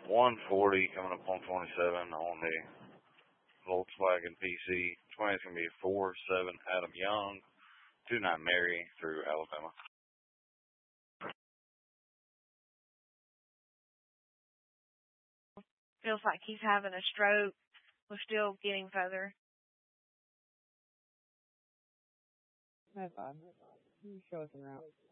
140 coming up on 27 on the Volkswagen PC. 20 is going to be 47 Adam Young, 29 Mary through Alabama. Feels like he's having a stroke. We're still getting further. That's fine. You show us around.